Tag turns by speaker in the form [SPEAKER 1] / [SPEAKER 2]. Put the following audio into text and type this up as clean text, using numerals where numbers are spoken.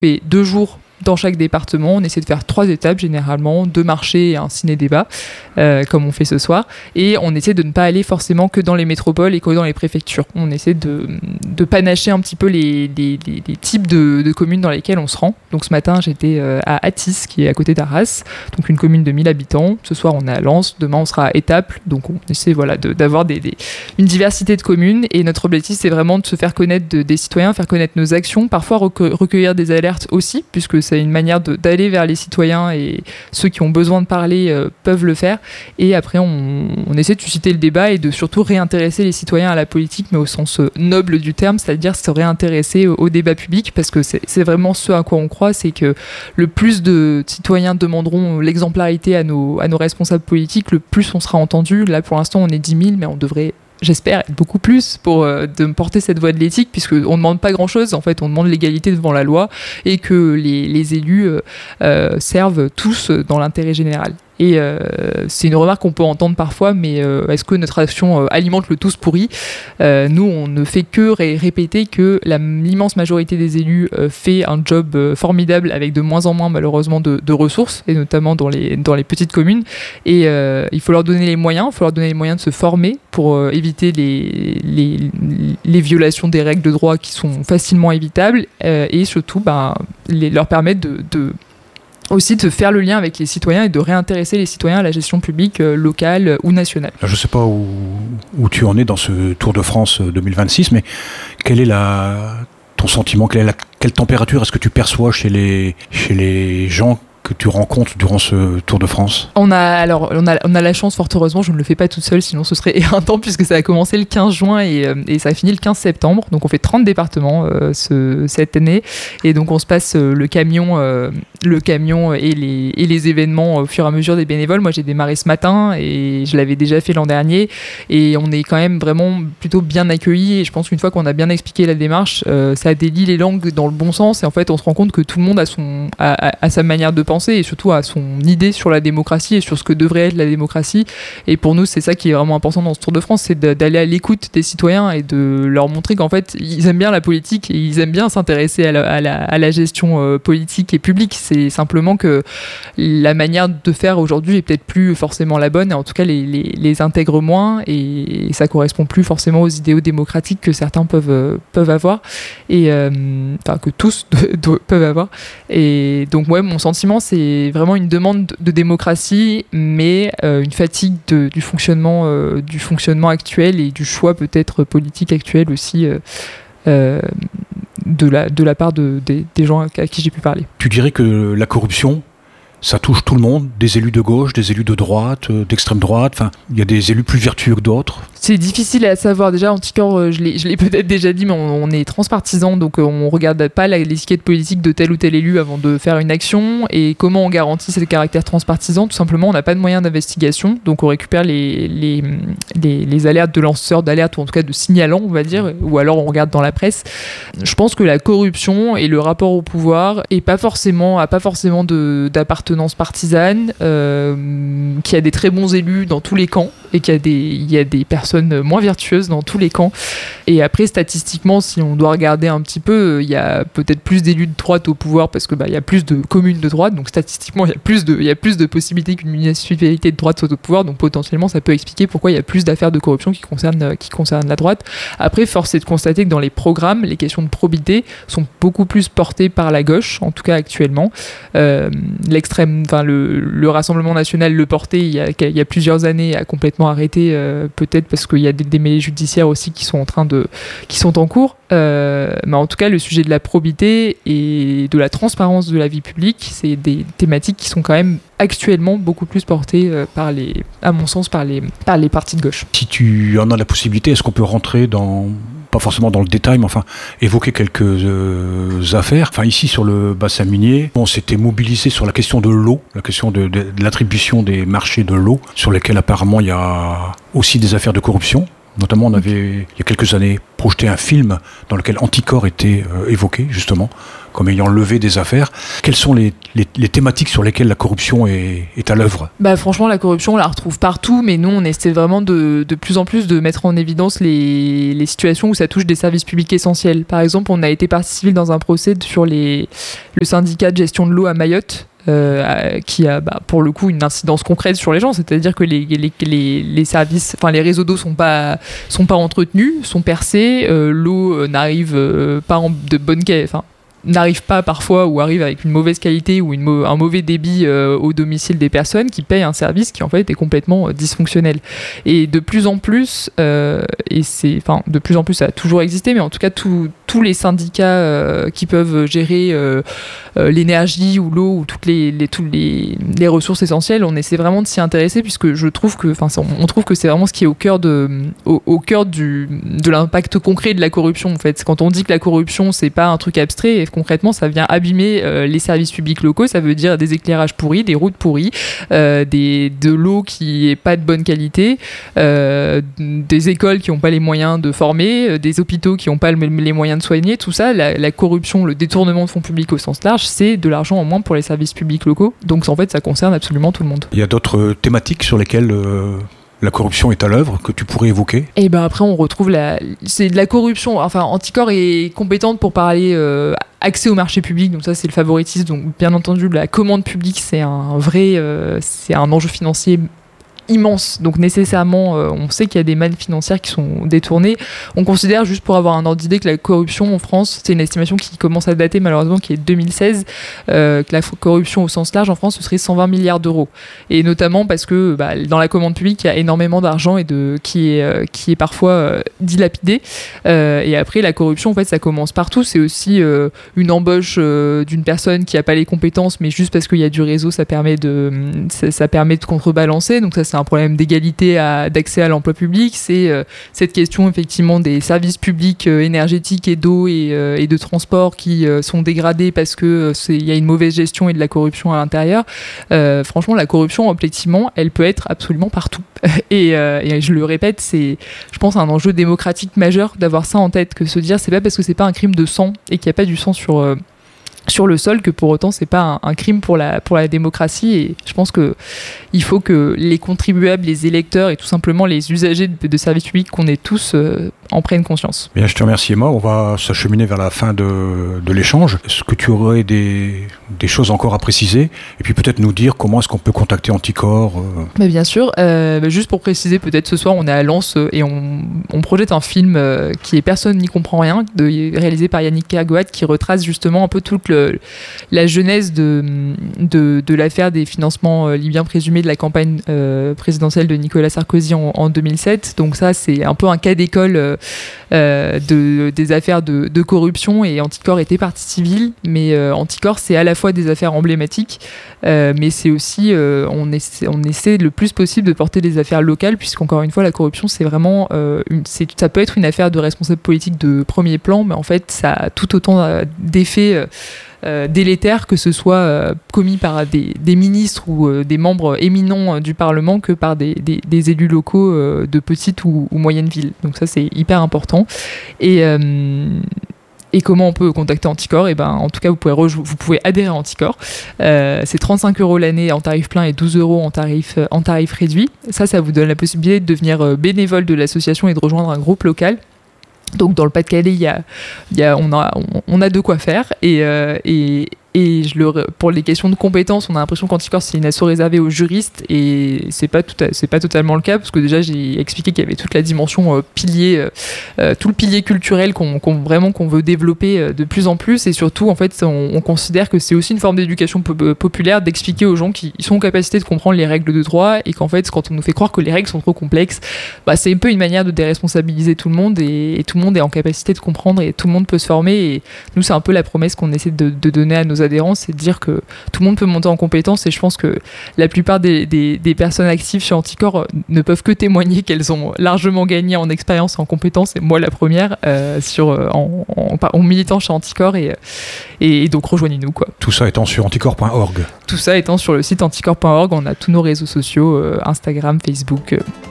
[SPEAKER 1] fait 2 jours dans chaque département. On essaie de faire 3 étapes généralement, 2 marchés et un ciné-débat, comme on fait ce soir. Et on essaie de ne pas aller forcément que dans les métropoles et que dans les préfectures. On essaie de panacher un petit peu les types de communes dans lesquelles on se rend. Donc ce matin, j'étais à Athis, qui est à côté d'Arras, donc une commune de 1000 habitants. Ce soir, on est à Lens. Demain, on sera à Étaples. Donc on essaie d'avoir une diversité de communes. Et notre objectif, c'est vraiment de se faire connaître des citoyens, faire connaître nos actions, parfois recueillir des alertes aussi, puisque c'est une manière d'aller vers les citoyens et ceux qui ont besoin de parler peuvent le faire. Et après, on essaie de susciter le débat et de surtout réintéresser les citoyens à la politique, mais au sens noble du terme, c'est-à-dire se réintéresser au débat public, parce que c'est vraiment ce à quoi on croit, c'est que le plus de citoyens demanderont l'exemplarité à nos responsables politiques, le plus on sera entendu. Là, pour l'instant, on est 10 000, mais on devrait, j'espère, être beaucoup plus pour de porter cette voie de l'éthique, puisqu'on ne demande pas grand-chose. En fait, on demande l'égalité devant la loi et que les élus servent tous dans l'intérêt général. Et c'est une remarque qu'on peut entendre parfois, mais est-ce que notre action alimente le tous pourri ? Nous, on ne fait que répéter que l'immense majorité des élus fait un job formidable avec de moins en moins, malheureusement, de ressources, et notamment dans les petites communes. Et il faut leur donner les moyens, de se former pour éviter les violations des règles de droit qui sont facilement évitables, et surtout leur permettre aussi de faire le lien avec les citoyens et de réintéresser les citoyens à la gestion publique locale ou nationale.
[SPEAKER 2] Je ne sais pas où tu en es dans ce Tour de France 2026, mais quel est ton sentiment, quelle température est-ce que tu perçois chez les gens que tu rencontres durant ce Tour de France ?
[SPEAKER 1] On a la chance, fort heureusement, je ne le fais pas toute seule, sinon ce serait éreintant, puisque ça a commencé le 15 juin et ça a fini le 15 septembre. Donc on fait 30 départements cette année, et donc on se passe le camion et les événements au fur et à mesure des bénévoles. Moi j'ai démarré ce matin et je l'avais déjà fait l'an dernier, et on est quand même vraiment plutôt bien accueillis, et je pense qu'une fois qu'on a bien expliqué la démarche, ça délie les langues dans le bon sens, et en fait on se rend compte que tout le monde a sa manière de penser, et surtout à son idée sur la démocratie et sur ce que devrait être la démocratie. Et pour nous, c'est ça qui est vraiment important dans ce Tour de France, c'est d'aller à l'écoute des citoyens et de leur montrer qu'en fait, ils aiment bien la politique et ils aiment bien s'intéresser à la gestion politique et publique. C'est simplement que la manière de faire aujourd'hui est peut-être plus forcément la bonne, et en tout cas les intègre moins, et ça correspond plus forcément aux idéaux démocratiques que certains peuvent avoir, et que tous peuvent avoir. Et donc mon sentiment, c'est vraiment une demande de démocratie, mais une fatigue du fonctionnement actuel et du choix peut-être politique actuel aussi, de la part des gens à qui j'ai pu parler.
[SPEAKER 2] Tu dirais que la corruption, ça touche tout le monde, des élus de gauche, des élus de droite, d'extrême droite, enfin, il y a des élus plus vertueux que d'autres.
[SPEAKER 1] C'est difficile à savoir. Déjà, Anticor, je l'ai peut-être déjà dit, mais on est transpartisan, donc on ne regarde pas l'étiquette politique de tel ou tel élu avant de faire une action. Et comment on garantit ce caractère transpartisan ? Tout simplement, on n'a pas de moyens d'investigation, donc on récupère les alertes de lanceurs d'alerte, ou en tout cas de signalants, on va dire, ou alors on regarde dans la presse. Je pense que la corruption et le rapport au pouvoir a pas forcément d'appartenance partisane, qu'il y a des très bons élus dans tous les camps, et qu'il y a des personnes moins vertueuses dans tous les camps. Et après, statistiquement, si on doit regarder un petit peu, il y a peut-être plus d'élus de droite au pouvoir, parce que il y a plus de communes de droite, donc statistiquement, il y a plus de possibilités qu'une municipalité de droite soit au pouvoir, donc potentiellement, ça peut expliquer pourquoi il y a plus d'affaires de corruption qui concernent la droite. Après, force est de constater que dans les programmes, les questions de probité sont beaucoup plus portées par la gauche, en tout cas actuellement. Le Rassemblement national le portait il y a plusieurs années, a complètement arrêté, peut-être parce qu'il y a des mêlées judiciaires aussi qui sont en cours. Mais en tout cas, le sujet de la probité et de la transparence de la vie publique, c'est des thématiques qui sont quand même actuellement beaucoup plus portées à mon sens, par les partis de gauche.
[SPEAKER 2] Si tu en as la possibilité, est-ce qu'on peut rentrer pas forcément dans le détail, mais enfin, évoquer quelques affaires. Enfin, ici, sur le bassin minier, on s'était mobilisé sur la question de l'eau, la question de l'attribution des marchés de l'eau, sur lesquels apparemment il y a aussi des affaires de corruption. Notamment, on avait, il y a quelques années, projeté un film dans lequel Anticor était évoqué, justement, comme ayant levé des affaires. Quelles sont les thématiques sur lesquelles la corruption est à l'œuvre ?
[SPEAKER 1] Franchement, la corruption, on la retrouve partout, mais nous, on essaie vraiment de plus en plus de mettre en évidence les situations où ça touche des services publics essentiels. Par exemple, on a été partie civile dans un procès sur le syndicat de gestion de l'eau à Mayotte, qui a pour le coup une incidence concrète sur les gens, c'est-à-dire que les services, enfin les réseaux d'eau sont pas entretenus, sont percés, l'eau n'arrive pas de bonne qualité, enfin n'arrive pas parfois ou arrive avec une mauvaise qualité ou un mauvais débit au domicile des personnes qui payent un service qui en fait est complètement dysfonctionnel. Et de plus en plus, de plus en plus ça a toujours existé, mais en tout cas tous les syndicats qui peuvent gérer l'énergie ou l'eau ou toutes les ressources essentielles, on essaie vraiment de s'y intéresser puisque je trouve que, on trouve que c'est vraiment ce qui est au cœur de l'impact concret de la corruption en fait. Quand on dit que la corruption c'est pas un truc abstrait, et concrètement ça vient abîmer les services publics locaux, ça veut dire des éclairages pourris, des routes pourries, de l'eau qui est pas de bonne qualité, des écoles qui n'ont pas les moyens de former, des hôpitaux qui n'ont pas les moyens de soigner, tout ça, la corruption, le détournement de fonds publics au sens large, c'est de l'argent en moins pour les services publics locaux. Donc en fait, ça concerne absolument tout le monde.
[SPEAKER 2] Il y a d'autres thématiques sur lesquelles la corruption est à l'œuvre que tu pourrais évoquer ?
[SPEAKER 1] Et après, on retrouve c'est de la corruption. Enfin, Anticor est compétente pour parler accès au marché public, donc ça c'est le favoritisme. Donc bien entendu, la commande publique, c'est c'est un enjeu financier immense, donc nécessairement on sait qu'il y a des mannes financières qui sont détournées. On considère, juste pour avoir un ordre d'idée, que la corruption en France, c'est une estimation qui commence à dater malheureusement, qui est de 2016, que la corruption au sens large en France ce serait 120 milliards d'euros, et notamment parce que dans la commande publique il y a énormément d'argent et qui est parfois dilapidé, et après la corruption en fait ça commence partout. C'est aussi une embauche d'une personne qui n'a pas les compétences, mais juste parce qu'il y a du réseau ça permet de contrebalancer. Donc ça c'est un problème d'égalité d'accès à l'emploi public, c'est cette question effectivement des services publics énergétiques et d'eau et de transport qui sont dégradés parce que il y a une mauvaise gestion et de la corruption à l'intérieur. Franchement, la corruption objectivement, elle peut être absolument partout. Et je le répète, c'est, je pense, un enjeu démocratique majeur d'avoir ça en tête, que se dire c'est pas parce que c'est pas un crime de sang et qu'il n'y a pas du sang sur le sol que pour autant c'est pas un crime pour la démocratie. Et je pense que il faut que les contribuables, les électeurs et tout simplement les usagers de services publics qu'on est tous en prennent conscience.
[SPEAKER 2] Bien, je te remercie Emma, on va s'acheminer vers la fin de l'échange. Est-ce que tu aurais des choses encore à préciser et puis peut-être nous dire comment est-ce qu'on peut contacter Anticor
[SPEAKER 1] Bien sûr, juste pour préciser, peut-être ce soir on est à Lens et on projette un film qui est Personne n'y comprend rien, réalisé par Yannick Kergoat, qui retrace justement un peu toute la genèse de l'affaire des financements libyens présumés de la campagne présidentielle de Nicolas Sarkozy en 2007. Donc ça, c'est un peu un cas d'école des affaires de corruption, et Anticor était partie civile, mais Anticor, c'est à la fois des affaires emblématiques, mais c'est aussi, on essaie le plus possible de porter des affaires locales, puisqu'encore une fois, la corruption, c'est vraiment, ça peut être une affaire de responsable politique de premier plan, mais en fait, ça a tout autant d'effets délétères, que ce soit commis par des ministres ou des membres éminents du Parlement, que par des élus locaux de petites ou moyennes villes. Donc ça, c'est hyper important. Et comment on peut contacter Anticor ? En tout cas, vous pouvez adhérer à Anticor. C'est 35 € l'année en tarif plein et 12 € en tarif réduit. Ça vous donne la possibilité de devenir bénévole de l'association et de rejoindre un groupe local. Donc dans le Pas-de-Calais, on a de quoi faire, et pour les questions de compétences, on a l'impression qu'Anticor c'est une asso réservée aux juristes, et c'est pas totalement le cas, parce que déjà j'ai expliqué qu'il y avait toute la dimension pilier, tout le pilier culturel qu'on veut développer de plus en plus, et surtout en fait on considère que c'est aussi une forme d'éducation populaire, d'expliquer aux gens qui sont en capacité de comprendre les règles de droit, et qu'en fait quand on nous fait croire que les règles sont trop complexes, c'est un peu une manière de déresponsabiliser tout le monde, et tout le monde est en capacité de comprendre et tout le monde peut se former. Et nous, c'est un peu la promesse qu'on essaie de donner à nos adhérents, c'est de dire que tout le monde peut monter en compétences, et je pense que la plupart des personnes actives chez Anticor ne peuvent que témoigner qu'elles ont largement gagné en expérience et en compétences, et moi la première, en militant chez Anticor, et donc rejoignez-nous quoi.
[SPEAKER 2] Tout ça étant sur anticor.org.
[SPEAKER 1] Tout ça étant sur le site anticor.org, on a tous nos réseaux sociaux, Instagram, Facebook.